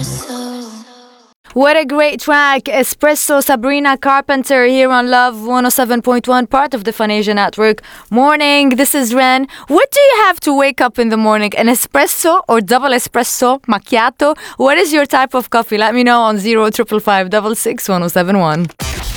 What a great track. Espresso, Sabrina Carpenter here on Love 107.1, part of the Fanasia Network. Morning, this is Ren. What do you have to wake up in the morning? An espresso or double espresso, macchiato? What is your type of coffee? Let me know on 0555 661 1071.